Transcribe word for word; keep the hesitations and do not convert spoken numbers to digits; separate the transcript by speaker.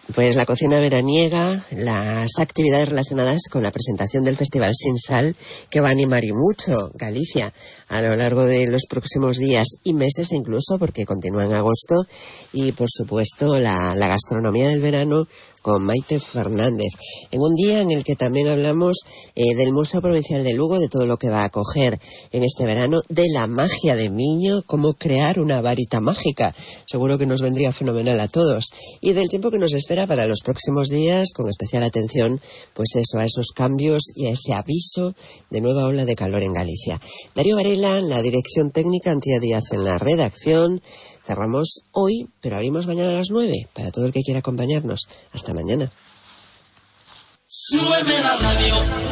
Speaker 1: Pues la cocina veraniega, las actividades relacionadas con la presentación del Festival Sin Sal, que va a animar y mucho Galicia a lo largo de los próximos días y meses incluso, porque continúa en agosto, y por supuesto la, la gastronomía del verano con Maite Fernández, en un día en el que también hablamos eh, del Museo Provincial de Lugo, de todo lo que va a acoger en este verano, de la magia de Miño, cómo crear una varita mágica, seguro que nos vendría fenomenal a todos, y del tiempo que nos espera para los próximos días, con especial atención, pues eso, a esos cambios y a ese aviso de nueva ola de calor en Galicia. Darío Varela en la dirección técnica, Antía Díaz en la redacción. Cerramos hoy, pero abrimos mañana a las nueve, para todo el que quiera acompañarnos. Hasta mañana.
Speaker 2: Súbeme la radio.